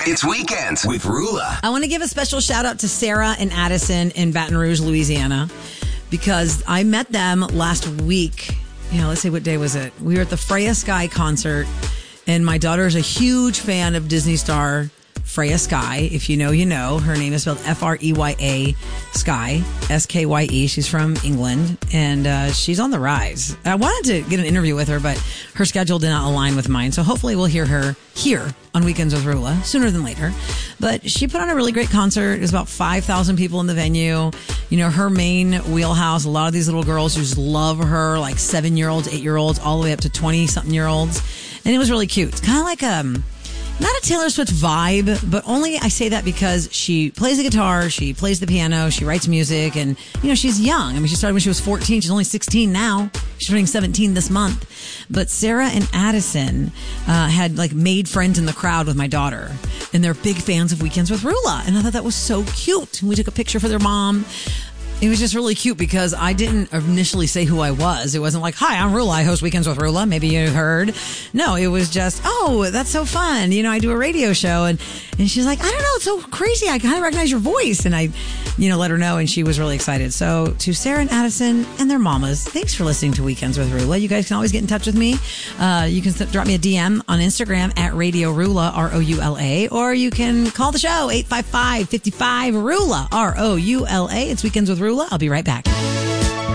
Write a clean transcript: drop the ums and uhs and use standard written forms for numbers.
It's Weekends with Rula. I want to give a special shout out to Sarah and Addison in Baton Rouge, Louisiana, because I met them last week. Let's see, what day was it? We were at the Freya Sky concert, and my daughter is a huge fan of Disney star Freya Sky. If you know, you know. Her name is spelled Freya Sky, Skye. She's from England, and she's on the rise. I wanted to get an interview with her, but her schedule did not align with mine. So hopefully we'll hear her here on Weekends with Rula sooner than later. But she put on a really great concert. It was about 5,000 people in the venue. Her main wheelhouse, a lot of these little girls just love her, like 7-year-olds, 8-year-olds, all the way up to 20-something-year-olds. And it was really cute. It's kind of like not a Taylor Swift vibe, but only I say that because she plays the guitar, she plays the piano, she writes music, and, she's young. I mean, she started when she was 14. She's only 16 now. She's turning 17 this month. But Sarah and Addison had, made friends in the crowd with my daughter, and they're big fans of Weekends with Rula. And I thought that was so cute. We took a picture for their mom. It was just really cute because I didn't initially say who I was. It wasn't like, hi, I'm Rula. I host Weekends with Rula. Maybe you heard. No, it was just, oh, that's so fun. I do a radio show. And she's like, I don't know. It's so crazy. I kind of recognize your voice. And I, let her know. And she was really excited. So to Sarah and Addison and their mamas, thanks for listening to Weekends with Rula. You guys can always get in touch with me. You can drop me a DM on Instagram at Radio Rula, ROULA. Or you can call the show, 855-55-RULA, ROULA. It's Weekends with Rula. I'll be right back.